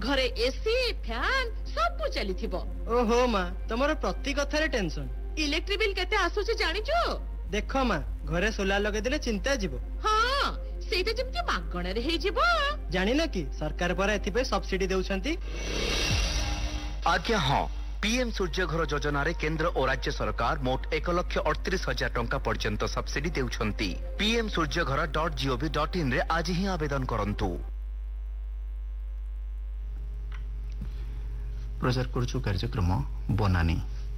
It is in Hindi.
घरे एसी फैन सब चली थिबो। ओहो माँ तुमर प्रति कथारे टेंशन। इलेक्ट्रिक बिल केते आसुची जानिचो? देख माँ घरे सोलार लगे दिले चिंता जीवो। हाँ सेटा जेमति मागणा रे हे जीवो। जानि न कि सरकार पर एथिपे सब्सिडी देउछंती। आज्ञा हाँ पीएम सूर्य घर योजना रे केंद्र और राज्य सरकार मोट 1,38,000 टंका पर्यंत सब्सिडी देउछंती। पीएम सूर्य घर.gov.in रे आज ही आवेदन करंतु। प्रचार करछु कार्यक्रम बनानी।